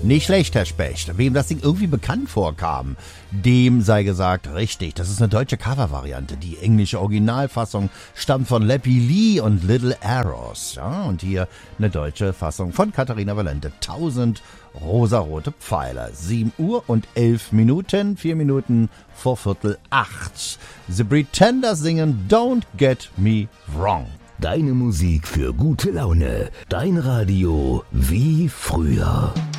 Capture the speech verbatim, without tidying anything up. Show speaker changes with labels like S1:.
S1: Nicht schlecht, Herr Specht. Wem das Ding irgendwie bekannt vorkam, dem sei gesagt, richtig, das ist eine deutsche Covervariante. Die englische Originalfassung stammt von Lappy Lee und Little Arrows. Ja, und hier eine deutsche Fassung von Katharina Valente. Tausend rosarote Pfeiler. sieben Uhr und elf Minuten, vier Minuten vor Viertel acht. The Pretenders singen Don't Get Me Wrong.
S2: Deine Musik für gute Laune. Dein Radio wie früher.